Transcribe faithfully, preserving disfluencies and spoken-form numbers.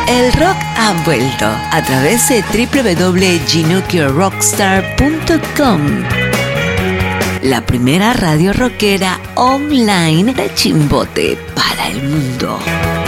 El rock ha vuelto a través de doble u doble u doble u punto ginocchio rockstar punto com, la primera radio rockera online de Chimbote para el mundo.